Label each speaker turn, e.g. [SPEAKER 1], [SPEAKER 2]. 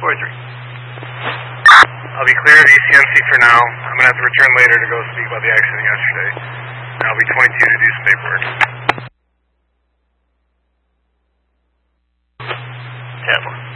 [SPEAKER 1] I'll be clear of ECMC for now. I'm going to have to return later to go speak about the accident yesterday. And I'll be 22 to do some paperwork.
[SPEAKER 2] Ten.